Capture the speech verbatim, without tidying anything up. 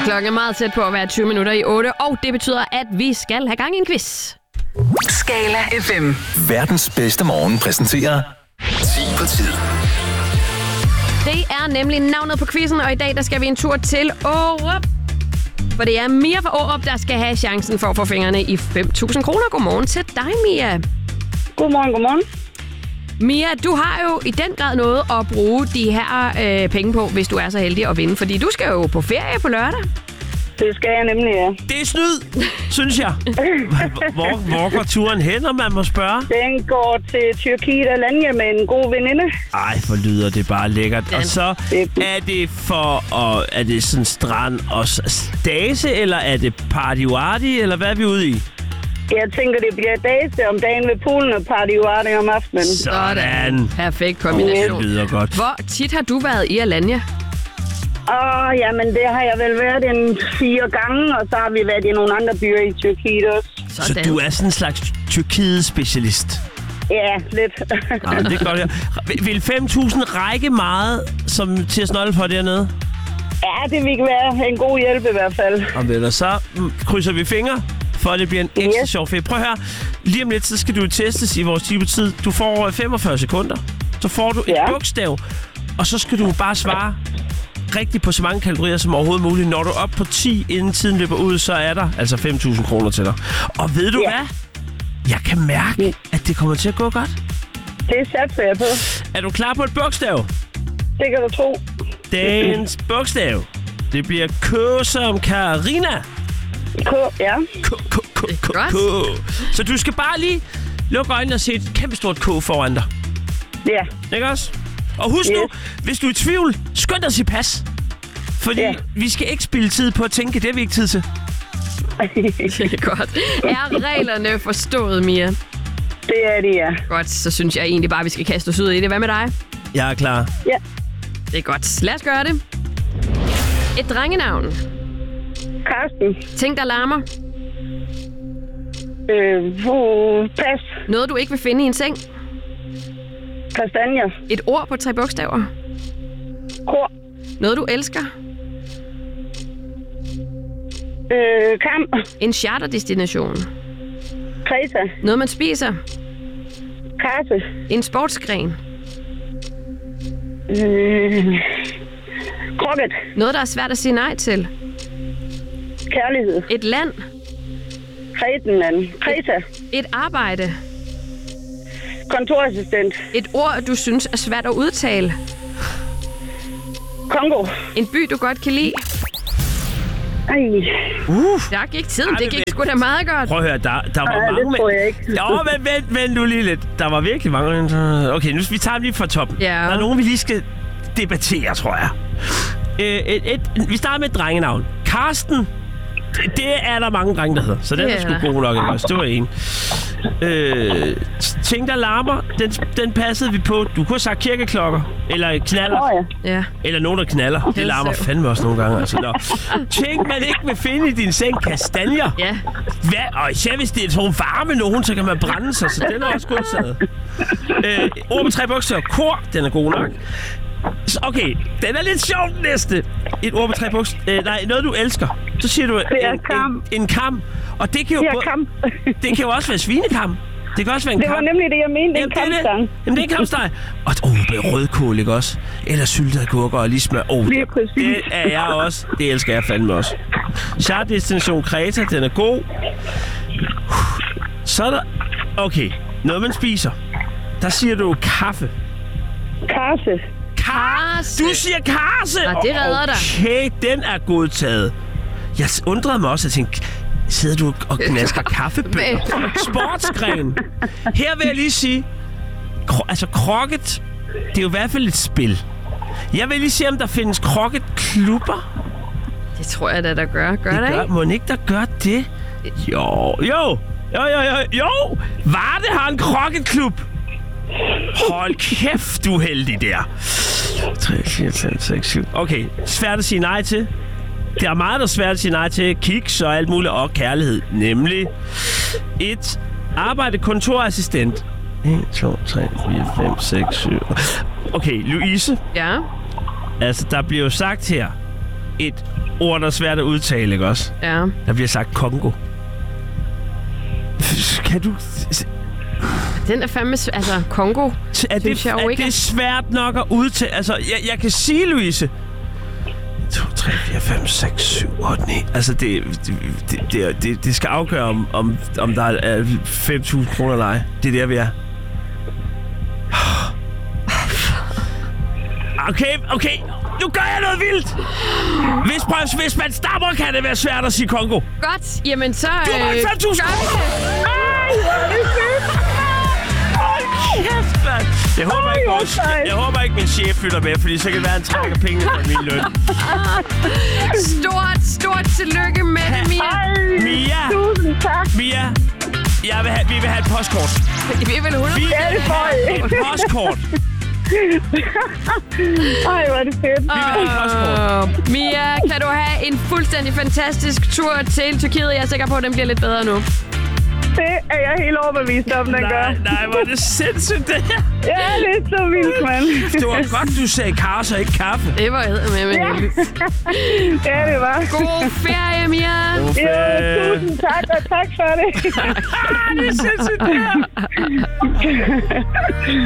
Klokken er meget tæt på at være tyve minutter i otte, og det betyder, at vi skal have gang i en quiz. Skala F M. Verdens bedste morgen præsenterer ti på tid. Det er nemlig navnet på quizzen, og i dag der skal vi en tur til Aarup. For det er Mia fra Aarup, der skal have chancen for at få fingrene i fem tusind kroner. Godmorgen til dig, Mia. Godmorgen, godmorgen. Mia, du har jo i den grad noget at bruge de her øh, penge på, hvis du er så heldig at vinde. Fordi du skal jo på ferie på lørdag. Det skal jeg nemlig, ja. Det er snyd, synes jeg. Hvor, hvor går turen hen, om man må spørge? Den går til Tyrkiet og Alanya med en god veninde. Ej, hvor lyder det bare lækkert. Den. Og så er det for, og er det sådan strand og stase, eller er det party-warty, eller hvad er vi ude i? Jeg tænker, det bliver dage om dagen ved poolen og party-warty om aftenen. Sådan. Perfekt kombination. Det lyder godt. Hvor tit har du været i Alanya? Åh, oh, jamen det har jeg vel været en fire gange, og så har vi været i nogle andre byer i Tyrkiet også. Sådan. Så du er sådan en slags Tyrkiet-specialist? Ja, lidt. Ja, det er godt, ja. Vil fem tusind række meget som til at snolde for dernede? Ja, det vil være en god hjælp i hvert fald. Og vel, og så krydser vi fingre, for at det bliver en ekstra Yes. sjov ferie. Prøv at høre, lige om lidt, så skal du testes i vores type tid. Du får femogfyrre sekunder, så får du et Ja. bogstav, og så skal du bare svare rigtigt på så mange kalorier som overhovedet muligt. Når du er op på ti, inden tiden løber ud, så er der altså fem tusind kroner til dig. Og ved du Ja. hvad? Jeg kan mærke, at det kommer til at gå godt. Det satser jeg på. Er du klar på et bogstav? Det kan du tro. Dagens bogstav, det bliver K som Karina. K, ja. K, K, K, K, godt. K. Så du skal bare lige lukke øjnene og se et kæmpestort K foran dig. Ja. Ikke også? Og husk nu, Yes. hvis du er i tvivl, skynd dig at sige pas. Fordi Ja. vi skal ikke spilde tid på at tænke, det har vi ikke tid til. Det er godt. Er reglerne forstået, Mia? Det er det, ja. Godt, så synes jeg egentlig bare, at vi skal kaste os ud i det. Hvad med dig? Jeg er klar. Ja. Det er godt. Lad os gøre det. Et drengenavn. Karsten. Ting, der larmer. Øh, hvor... Pas. Noget, du ikke vil finde i en seng. Kastanjer. Et ord på tre bogstaver. Kor. Noget, du elsker. Øh, kam. En charterdestination. Kreta. Noget, man spiser. Kasse. En sportsgren. Øh, krokket. Noget, der er svært at sige nej til. Kærlighed. Et land. Kretenland. Kreta. Et arbejde. Kontorassistent. Et ord, du synes er svært at udtale. Kongo. En by, du godt kan lide. Ej. Uh. Der gik tiden. Ej, Det men gik vent. sgu da meget godt. Prøv at høre, der, der var Ej, mange... det tror jeg ikke. Jo, men vent, vent nu lige lidt. Der var virkelig mange... Okay, nu vi tager dem lige fra toppen. Ja. Der er nogen, vi lige skal debattere, tror jeg. Øh, et, et, vi starter med et drengenavn. Karsten. Det, det er der mange drenge, der hedder. Så den Det er er sgu der. god nok, ikke også? Det var en. Øh, ting, der larmer, den, den passede vi på. Du kunne have sagt kirkeklokker. Eller knaller. Åh, ja. Ja. Eller nogen, der knaller. Det Helt larmer sav. fandme også nogle gange. Altså. Nå. Ting, man ikke vil finde i din seng. Kastanjer. Ja. Hvad? Og især hvis det er sådan varme nogen, så kan man brænde sig. Så den er også godt taget. Øh, ord med tre bogstaver. Kor. Den er god nok. Så, okay, den er lidt sjov, den næste. Et ord med tre bogstaver. Øh, nej, noget du elsker. Så siger du Det er en, kam. en, en kam. Og det kan jo, Det er både- kam. det kan jo også være svinekam. Det kan også være en Det kam. var nemlig det, jeg mente. En Jamen, det er det. kamstang. Jamen, det er en kamsteg. Og oh, med rødkål, ikke også? Eller syltede agurker og lige smør. Oh, Lige det, præcis. det er jeg også. Det elsker jeg fandme også. Charterdestination Kreta, den er god. Så er der... Okay, noget man spiser. Der siger du kaffe. Karse. Karse. Du siger karse! Ah, det redder dig. Okay, den er godtaget. Jeg undrede mig også, at tænke, sidder du og knasker kaffebønner? Sportsgren. Her vil jeg lige sige, kro- altså krokket, det er jo i hvert fald et spil. Jeg vil lige se, om der findes kroketklubber. Det tror jeg da, der gør. Gør Det det gør, ikke? må ikke der gør det? Jo, jo, jo, jo, jo, jo. Varde har en kroketklub. Hold kæft, du er heldig der. tre, fire, fem, seks, syv. Okay, svært at sige nej til. Der er meget, der er svært at sige nej til. Kiks og alt muligt. Og kærlighed. Nemlig et arbejde kontorassistent. en, to, tre, fire, fem, seks, syv. Okay, Louise. Ja. Altså, der bliver jo sagt her, et ord, der er svært at udtale, ikke også? Ja. Der bliver sagt Kongo. Kan du... Den er fandme... s- Altså, Kongo, Er synes det, jeg jo er ikke. det svært nok at udtale? Altså, jeg, jeg kan sige, Louise... to, tre, fire, fem, seks, syv, otte, ni... Altså, det, det, det, det, det skal afgøre, om, om, om der er fem tusind kroner eller ej. Det er der, vi er. Okay, okay. Nu gør jeg noget vildt. Hvis, prøv, hvis man stammer, kan det være svært at sige Kongo. Godt, jamen så... Du har øh, fem tusind gør vi det. Kæft, mand. Jeg håber, ikke, vores, jeg, jeg håber ikke, min chef fylder med, fordi så kan det være, at han trækker pengene fra min løn. Stort, stort tillykke med det, Mia. Mia, Tusind tak. Mia, jeg vil have, vi vil have et postkort. Vi er vel hundrede. Vi vil Ja, det får have I. et postkort. Ej, hvor er det fedt. Vi vil have et postkort. Uh, Mia, kan du have en fuldstændig fantastisk tur til Tyrkiet? Jeg er sikker på, at den bliver lidt bedre nu. Det er jeg helt overbevist om, den gør. Nej, nej, hvor er det sindssygt, det her. Ja, det er så vildt, mand. Det var godt, du sagde kars og ikke kaffe. Det var eddermame med Ja. Ja, det var. God ferie, Mia. Jo, tusind tak, og tak for det. Det er sindssygt, det her.